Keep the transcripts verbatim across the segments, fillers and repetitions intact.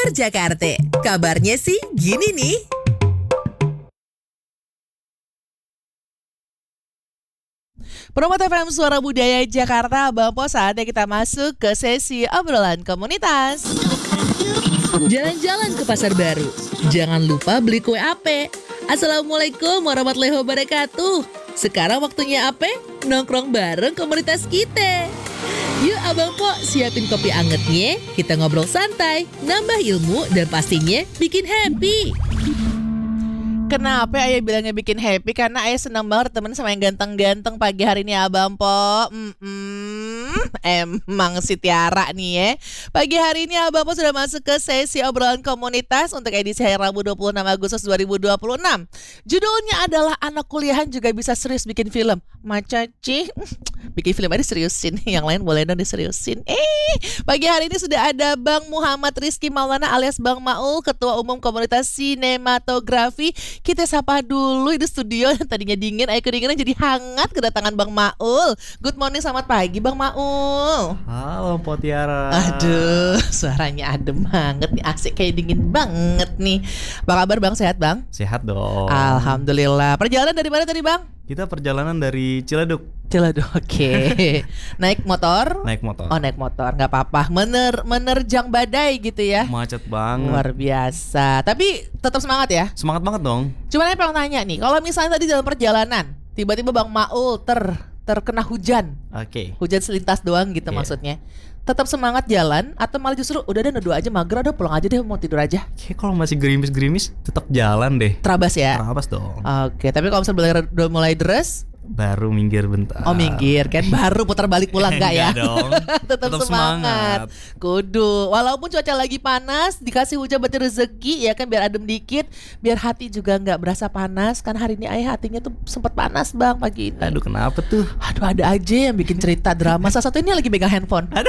Kabar Jakarta. Kabarnya sih gini nih. Promo T V M Suara Budaya Jakarta, Bang Po, saatnya kita masuk ke sesi obrolan komunitas. Jalan-jalan ke pasar baru, jangan lupa beli kue ape. Assalamualaikum warahmatullahi wabarakatuh. Sekarang waktunya ape? Nongkrong bareng komunitas kita. Yuk Abang Po, siapin kopi angetnya, kita ngobrol santai, nambah ilmu dan pastinya bikin happy. Kenapa ayah bilangnya bikin happy? Karena ayah senang banget temen sama yang ganteng-ganteng pagi hari ini Abang Po. Mm-mm, emang si Tiara nih ya. Pagi hari ini Abang Po sudah masuk ke sesi obrolan komunitas untuk edisi hari Rabu dua puluh enam Agustus dua ribu dua puluh enam. Judulnya adalah anak kuliahan juga bisa serius bikin film. Maca Ci, bikin film aja seriusin, yang lain boleh dong diseriusin. Eh, pagi hari ini sudah ada Bang Muhammad Rizky Maulana alias Bang Maul, Ketua Umum Komunitas Sinematografi. Kita sapa dulu di studio yang tadinya dingin, air kedinginan jadi hangat kedatangan Bang Maul. Good morning, selamat pagi Bang Maul. Halo Po Tiara. Aduh, suaranya adem banget nih, asik kayak dingin banget nih. Apa kabar Bang, sehat Bang? Sehat dong. Alhamdulillah. Perjalanan dari mana tadi Bang? Kita perjalanan dari Ciledug. Ciledug, oke. Okay. Naik motor? Naik motor. Oh naik motor, nggak apa-apa. Mener menerjang badai gitu ya. Macet banget. Luar biasa. Tapi tetap semangat ya. Semangat banget dong. Cuman saya pengen tanya nih, kalau misalnya tadi dalam perjalanan tiba-tiba Bang Maul ter terkena hujan. Oke. Okay. Hujan selintas doang gitu yeah. Maksudnya. Tetap semangat jalan atau malah justru udah deh nedu aja, mager, udah pulang aja deh, mau tidur aja. Kayak kalau masih gerimis-gerimis tetap jalan deh. Terabas ya. Terabas dong. Oke, tapi kalau misalnya udah mulai deres, baru minggir bentar. Oh minggir kan, baru putar balik pulang enggak ya? Enggak dong. Tetap semangat. semangat. Kudu. Walaupun cuaca lagi panas, dikasih hujan berarti rezeki ya kan, biar adem dikit, biar hati juga nggak berasa panas. Kan hari ini ayah hatinya tuh sempat panas Bang pagi ini. Aduh kenapa tuh? Aduh ada aja yang bikin cerita drama. Salah satu ini lagi megang handphone. Aduh.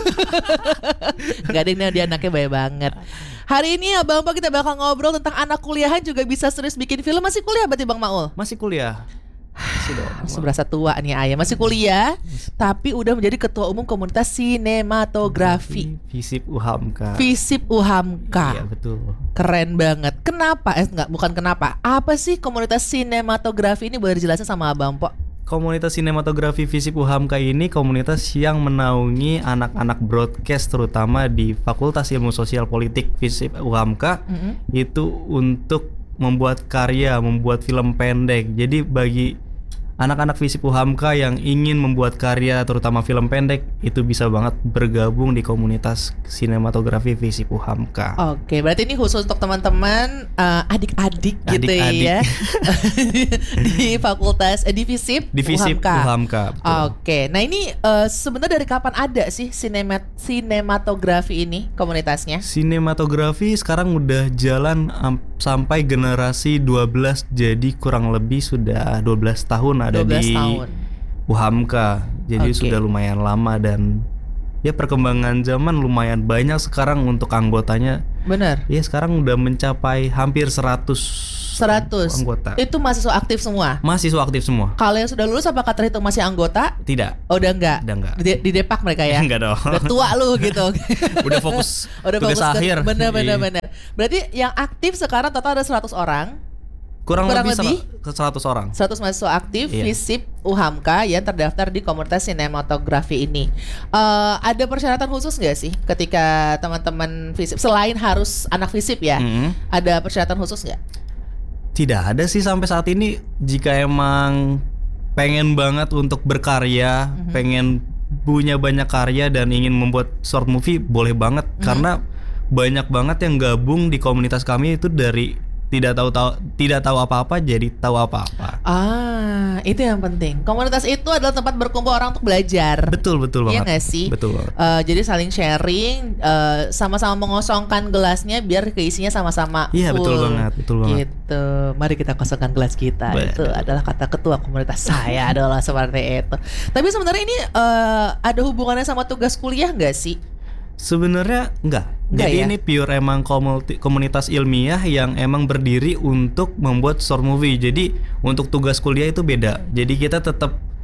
Gak ada, ini dia anaknya baik banget. Hari ini Abang Po kita bakal ngobrol tentang anak kuliahan juga bisa serius bikin film. Masih kuliah berarti Bang Maul? Masih kuliah. Masih berasa tua nih ayah. Masih kuliah tapi udah menjadi ketua umum komunitas sinematografi Visip Uhamka. Visip Uhamka. Iya betul. Keren banget. Kenapa? Eh enggak, bukan kenapa. Apa sih komunitas sinematografi ini, boleh dijelasin sama Abang Po? Komunitas sinematografi Visip Uhamka ini komunitas yang menaungi anak-anak broadcast terutama di Fakultas Ilmu Sosial Politik Visip Uhamka mm-hmm. itu untuk membuat karya, membuat film pendek. Jadi bagi anak-anak Visip Uhamka yang ingin membuat karya terutama film pendek, itu bisa banget bergabung di komunitas sinematografi Visip Uhamka. Oke, berarti ini khusus untuk teman-teman uh, adik-adik gitu adik-adik. ya. Di fakultas eh, di Visip di Visip Uhamka. Uhamka. Oke, nah ini uh, sebenarnya dari kapan ada sih sinemat sinematografi ini komunitasnya? Sinematografi sekarang udah jalan um, sampai generasi dua belas, jadi kurang lebih sudah dua belas tahun ada di tahun. Uhamka. Jadi okay. sudah lumayan lama dan ya perkembangan zaman lumayan banyak sekarang untuk anggotanya. Benar. Ya sekarang udah mencapai hampir seratus anggota. Itu mahasiswa aktif semua? Mahasiswa aktif semua. Kalau yang sudah lulus apakah terhitung masih anggota? Tidak. Oh, udah enggak? Udah enggak. Di, di Depak mereka ya? Enggak dong. Udah tua lu gitu. Udah fokus Udah tugas fokus akhir. Bener bener bener. Berarti yang aktif sekarang total ada seratus orang. Kurang, Kurang lebih, lebih seratus orang. seratus mahasiswa aktif iya. Visip Uhamka yang terdaftar di komunitas sinematografi ini. Uh, ada persyaratan khusus nggak sih ketika teman-teman Visip, selain harus anak Visip ya? Mm-hmm. Ada persyaratan khusus nggak? Tidak ada sih sampai saat ini. Jika emang pengen banget untuk berkarya, mm-hmm. pengen punya banyak karya dan ingin membuat short movie, boleh banget. Mm-hmm. Karena banyak banget yang gabung di komunitas kami itu dari tidak tahu tahu tidak tahu apa-apa jadi tahu apa-apa. Ah, itu yang penting. Komunitas itu adalah tempat berkumpul orang untuk belajar. Betul betul banget. Iya nggak sih? Betul banget. Uh, jadi saling sharing, uh, sama-sama mengosongkan gelasnya biar keisinya sama-sama full. Iya betul banget, betul banget. Gitu. Mari kita kosongkan gelas kita. Betul. Itu adalah kata ketua komunitas saya adalah seperti itu. Tapi sebenarnya ini uh, ada hubungannya sama tugas kuliah nggak sih? Sebenarnya enggak. Enggak Jadi ya? ini pure emang komunitas ilmiah yang emang berdiri untuk membuat short movie. Jadi untuk tugas kuliah itu beda. Jadi kita tetap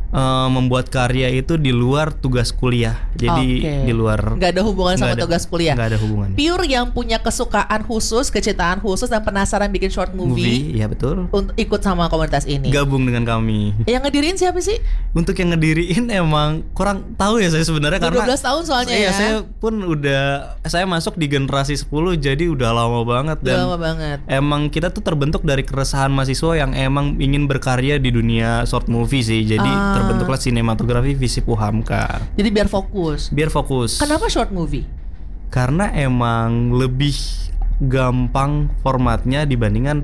uh, membuat karya itu di luar tugas kuliah. Jadi Oke. di luar Nggak ada hubungan sama nggak ada- tugas kuliah. nggak ada hubungannya. Pure yang punya kesukaan khusus, kecintaan khusus dan penasaran bikin short movie, Movie, ya betul. untuk ikut sama komunitas ini. Gabung dengan kami. Yang ngedirin siapa sih? Untuk yang ngediriin emang kurang tahu ya saya sebenarnya Udah karena dua belas tahun soalnya iya, ya. saya pun udah saya masuk di generasi sepuluh jadi udah lama banget Udah dan lama banget. emang kita tuh terbentuk dari keresahan mahasiswa yang emang ingin berkarya di dunia short movie sih. Jadi Ah. terbentuklah sinematografi Visip U Hamka. Jadi biar fokus. Biar fokus. Kenapa short movie? Karena emang lebih gampang formatnya dibandingkan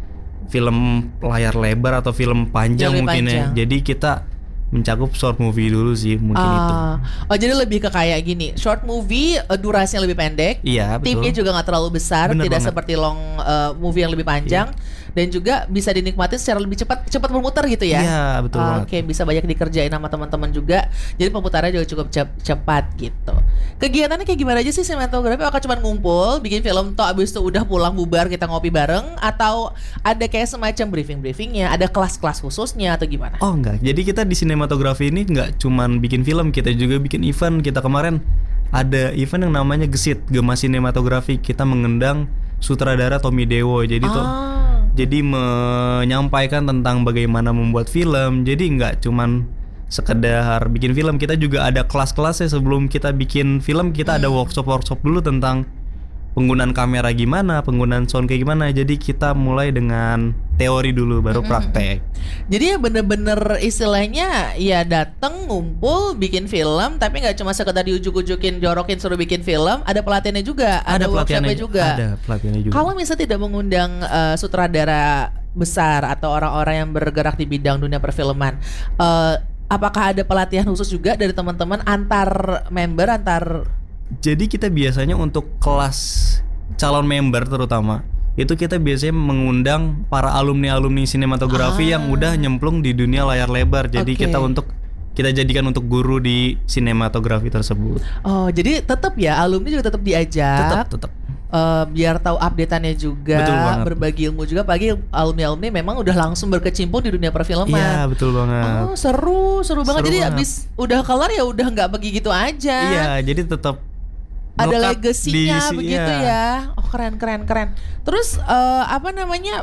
film layar lebar atau film panjang Yang lebih mungkin panjang. ya. Jadi kita mencakup short movie dulu sih mungkin itu. Ah, oh jadi lebih ke kayak gini, short movie uh, durasinya lebih pendek, Iya betul. timnya juga nggak terlalu besar, Bener tidak banget. seperti long uh, movie yang lebih panjang, dan juga bisa dinikmati secara lebih cepat, cepat bermuter gitu ya. Iya betul Ah, banget. Oke, bisa banyak dikerjain sama teman-teman juga, jadi pemutarnya juga cukup cep- cepat gitu. Kegiatannya kayak gimana aja sih sinematografi? Apakah cuma ngumpul, bikin film toh abis itu udah pulang bubar kita ngopi bareng, atau ada kayak semacam briefing-briefingnya, ada kelas-kelas khususnya atau gimana? Oh enggak, jadi kita di sinematografi ini enggak cuman bikin film, kita juga bikin event. Kita kemarin ada event yang namanya Gesit, Gema Sinematografi. Kita mengundang sutradara Tommy Dewo. Jadi tuh Ah. jadi menyampaikan tentang bagaimana membuat film. Jadi enggak cuman sekedar bikin film, kita juga ada kelas-kelasnya. Sebelum kita bikin film, kita ada workshop-workshop dulu tentang penggunaan kamera gimana, penggunaan sound kayak gimana. Jadi kita mulai dengan teori dulu baru praktek. Jadi ya bener-bener istilahnya ya dateng ngumpul bikin film, tapi nggak cuma sekedar diujuk-ujukin jorokin suruh bikin film, ada pelatihannya juga, ada, workshopnya juga. Ada pelatihannya juga. Kalau misalnya tidak mengundang uh, sutradara besar atau orang-orang yang bergerak di bidang dunia perfilman, uh, apakah ada pelatihan khusus juga dari teman-teman antar member, antar Jadi kita biasanya untuk kelas calon member terutama itu kita biasanya mengundang para alumni-alumni sinematografi Ah. yang udah nyemplung di dunia layar lebar. Jadi Oke. kita untuk kita jadikan untuk guru di sinematografi tersebut. oh jadi tetap ya alumni juga tetap diajak. Tetap tetap. Uh, biar tahu updateannya juga, Betul banget. berbagi ilmu juga. Pagi alumni-alumni memang udah langsung berkecimpung di dunia perfilman. Iya betul banget. Oh seru, seru banget. Seru Jadi banget. abis udah kelar ya udah nggak pergi gitu aja. Iya jadi tetap Ada melekat legasinya di si- begitu iya. ya. Oh keren keren keren. Terus uh, apa namanya?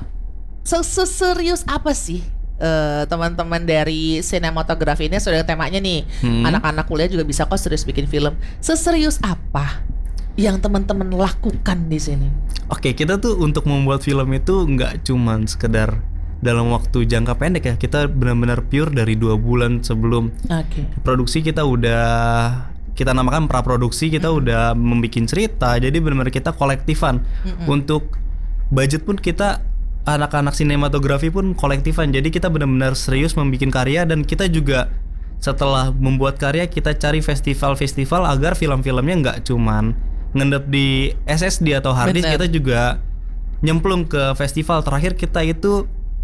Seserius apa sih uh, teman-teman dari sinematografi ini? Sudah temanya nih, Hmm. anak-anak kuliah juga bisa kok serius bikin film. Seserius apa yang teman-teman lakukan di sini? Oke, kita tuh untuk membuat film itu nggak cuman sekedar dalam waktu jangka pendek ya. Kita benar-benar pure dari dua bulan sebelum Oke. produksi kita udah kita namakan praproduksi, kita udah membuat cerita. Jadi benar-benar kita kolektifan. Untuk budget pun kita anak-anak sinematografi pun kolektifan. Jadi kita benar-benar serius membuat karya dan kita juga setelah membuat karya kita cari festival-festival agar film-filmnya nggak cuman ngendep di S S D atau hard disk, Bener. kita juga nyemplung ke festival. Terakhir kita itu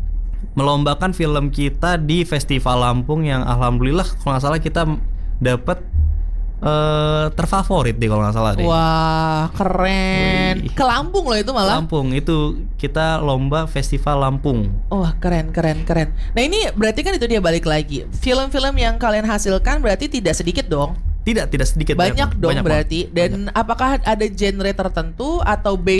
melombakan film kita di Festival Lampung yang alhamdulillah kalau nggak salah kita dapat eh, terfavorit deh kalau nggak salah deh. Wah keren. Wih. Ke Lampung loh itu malah. Lampung itu kita lomba Festival Lampung. Wah keren keren keren. Nah ini berarti kan itu dia balik lagi. Film-film yang kalian hasilkan berarti tidak sedikit dong. Tidak tidak sedikit Banyak dong banyak berarti. banget. Dan apakah ada genre tertentu atau